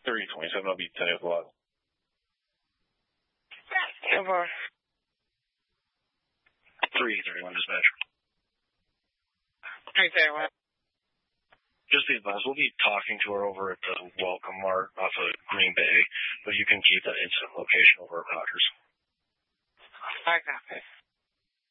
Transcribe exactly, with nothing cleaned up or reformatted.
thirty twenty-seven, I'll be ten o'clock. Over. three thirty-one dispatch. three thirty-one. Just be advised, we'll be talking to her over at the Welcome Mart off of Green Bay, but you can keep that incident location over at Rogers. I got it.